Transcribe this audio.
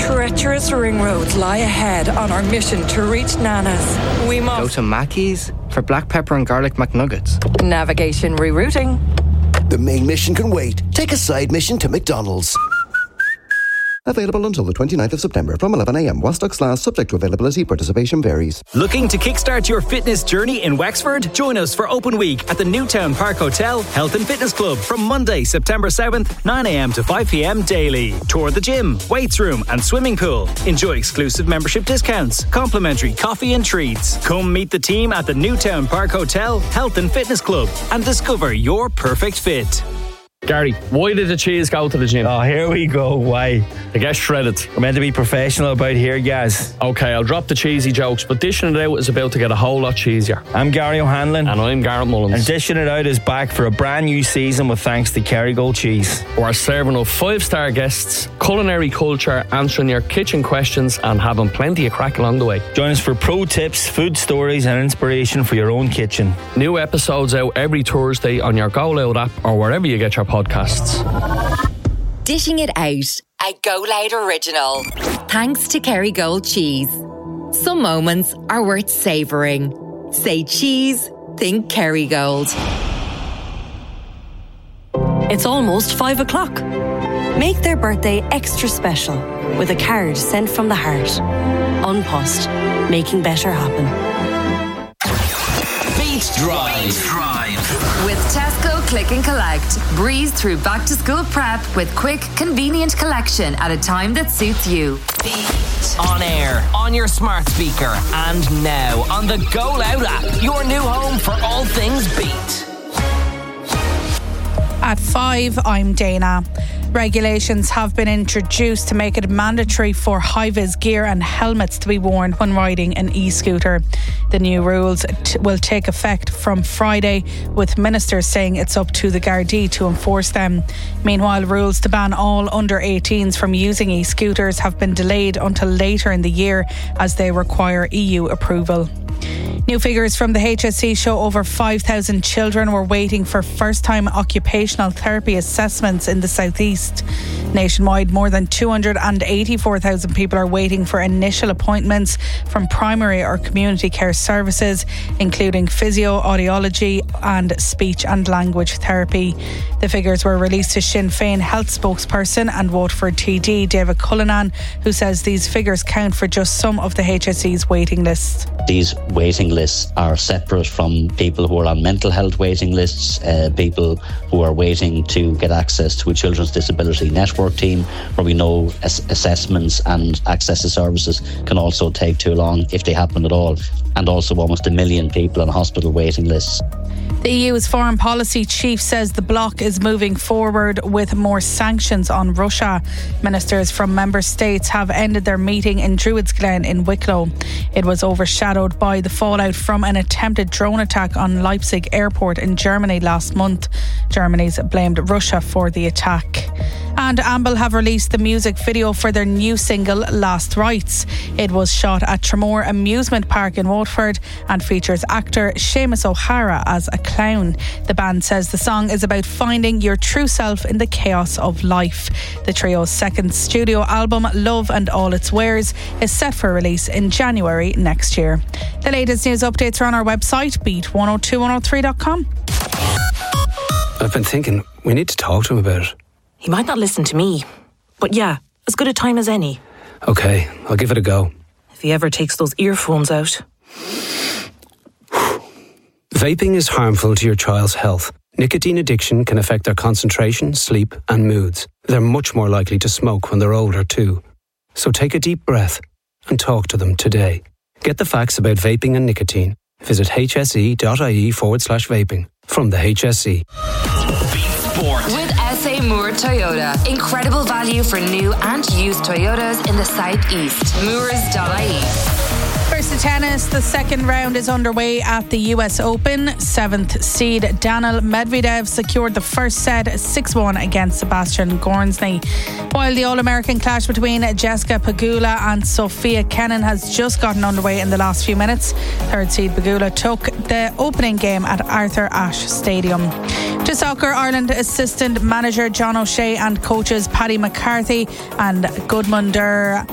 Treacherous ring roads lie ahead on our mission to reach Nana's. We must go to Mackey's for black pepper and garlic McNuggets. Navigation rerouting. The main mission can wait. Take a side mission to McDonald's. Available until the 29th of September from 11 a.m. while stocks last, subject to availability. Participation varies. Looking to kickstart your fitness journey in Wexford? Join us for Open Week at the Newtown Park Hotel Health and Fitness Club from Monday, September 7th, 9 a.m. to 5 p.m. daily. Tour the gym, weights room and swimming pool. Enjoy exclusive membership discounts, complimentary coffee and treats. Come meet the team at the Newtown Park Hotel Health and Fitness Club and discover your perfect fit. Gary, why did the cheese go to the gym? Oh, here we go. Why? They get shredded. We're meant to be professional about here, guys. Okay, I'll drop the cheesy jokes, but dishing it out is about to get a whole lot cheesier. I'm Gary O'Hanlon. And I'm Garrett Mullins. And Dishing It Out is back for a brand new season with thanks to Kerrygold Cheese. We're serving up 5-star guests, culinary culture, answering your kitchen questions and having plenty of crack along the way. Join us for pro tips, food stories and inspiration for your own kitchen. New episodes out every Thursday on your Go Loud app or wherever you get your podcasts. Dishing It Out, a Go Loud original. Thanks to Kerrygold Cheese. Some moments are worth savouring. Say cheese, think Kerrygold. It's almost 5 o'clock. Make their birthday extra special with a card sent from the heart. Unpost, making better happen. Beat Drive. With Tesco Click and Collect. Breeze through back to school prep with quick, convenient collection at a time that suits you. Beat. On air, on your smart speaker, and now on the Go Loud app. Your new home for all things Beat. At 5, I'm Dana. Regulations have been introduced to make it mandatory for high-vis gear and helmets to be worn when riding an e-scooter. The new rules will take effect from Friday, with ministers saying it's up to the Gardaí to enforce them. Meanwhile, rules to ban all under 18s from using e-scooters have been delayed until later in the year as they require EU approval. New figures from the HSE show over 5,000 children were waiting for first-time occupational therapy assessments in the southeast. Nationwide, more than 284,000 people are waiting for initial appointments from primary or community care services, including physio, audiology and speech and language therapy. The figures were released to Sinn Féin health spokesperson and Waterford TD David Cullinan, who says these figures count for just some of the HSE's waiting lists. These waiting lists are separate from people who are on mental health waiting lists, people who are waiting to get access to a children's disability network team, where we know assessments and access to services can also take too long if they happen at all, and also almost 1 million people on hospital waiting lists. The EU's foreign policy chief says the bloc is moving forward with more sanctions on Russia. Ministers from member states have ended their meeting in Druids Glen in Wicklow. It was overshadowed by the fallout from an attempted drone attack on Leipzig airport in Germany last month. Germany's blamed Russia for the attack. And Amble have released the music video for their new single Last Rites. It was shot at Tramore Amusement Park in Waterford and features actor Seamus O'Hara as a clown. The band says the song is about finding your true self in the chaos of life. The trio's second studio album, Love and All Its Wares, is set for release in January next year. The latest news updates are on our website, beat102103.com. I've been thinking, we need to talk to him about it. He might not listen to me, but yeah, as good a time as any. Okay, I'll give it a go. If he ever takes those earphones out. Vaping is harmful to your child's health. Nicotine addiction can affect their concentration, sleep and moods. They're much more likely to smoke when they're older too. So take a deep breath and talk to them today. Get the facts about vaping and nicotine. Visit hse.ie/vaping. From the HSE. Sport. With SA Moore Toyota. Incredible value for new and used Toyotas in the southeast. Moors.ie. First to tennis, the second round is underway at the US Open. 7th seed Daniil Medvedev secured the first set 6-1 against Sebastian Gornsny. While the All-American clash between Jessica Pegula and Sophia Kenin has just gotten underway in the last few minutes, third seed Pegula took the opening game at Arthur Ashe Stadium. To soccer, Ireland assistant manager John O'Shea and coaches Paddy McCarthy and Gudmundur